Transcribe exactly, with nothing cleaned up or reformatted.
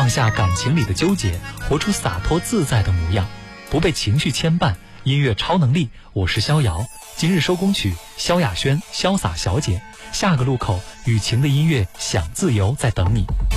放下感情里的纠结，活出洒脱自在的模样，不被情绪牵绊。音乐超能力，我是逍遥。今日收工曲，萧亚轩《潇洒小姐》。下个路口，雨晴的音乐享自由在等你。